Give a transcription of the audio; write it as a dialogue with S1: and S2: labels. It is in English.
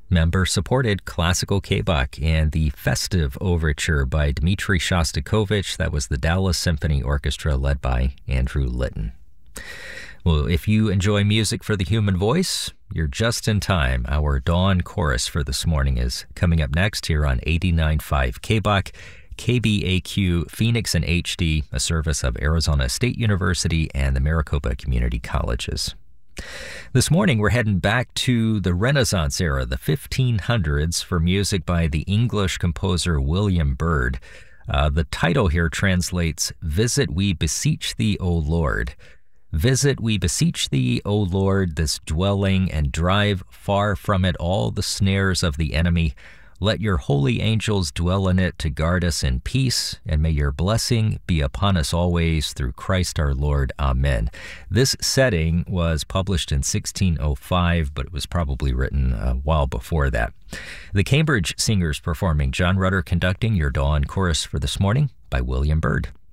S1: Member-supported classical K-Bach and the Festive Overture by Dmitri Shostakovich. That was the Dallas Symphony Orchestra led by Andrew Litton. Well, if you enjoy music for the human voice, you're just in time. Our Dawn Chorus for this morning is coming up next here on 89.5 K-Bach, KBAQ, Phoenix and HD, a service of Arizona State University and the Maricopa Community Colleges. This morning, we're heading back to the Renaissance era, the 1500s, for music by the English composer William Byrd. The title here translates, "Visit we beseech thee, O Lord." Visit we beseech thee, O Lord, this dwelling, and drive far from it all the snares of the enemy. Let your holy angels dwell in it to guard us in peace, and may your blessing be upon us always through Christ our Lord. Amen. This setting was published in 1605, but it was probably written a while before that. The Cambridge Singers performing, John Rutter conducting your Dawn Chorus for this morning by William Byrd.